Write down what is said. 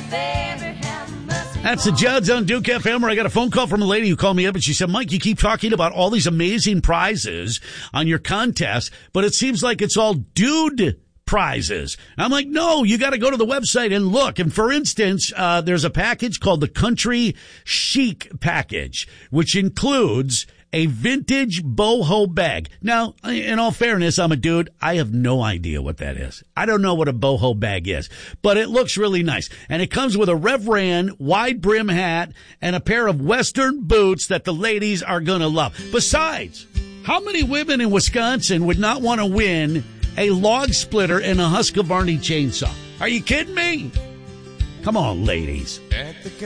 That's the Judds on Duke FM, where I got a phone call from a lady who called me up and she said, Mike, you keep talking about all these amazing prizes on your contest, but it seems like it's all dude prizes. I'm like, no, you got to go to the website and look. And for instance, there's a package called the Country Chic package, which includes a vintage boho bag. Now, in all fairness, I'm a dude. I have no idea what that is. I don't know what a boho bag is, but it looks really nice. And it comes with a Rev Ran wide brim hat and a pair of Western boots that the ladies are going to love. Besides, how many women in Wisconsin would not want to win a log splitter and a Husqvarna chainsaw? Are you kidding me? Come on, ladies.